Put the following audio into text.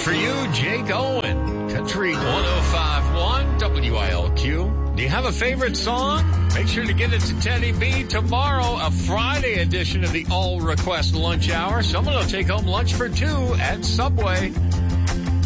for you, Jake Owen, Country 105.1 WILQ. Do you have a favorite song? Make sure to get it to Teddy B tomorrow, a Friday edition of the All Request Lunch Hour. Someone will take home lunch for two at Subway.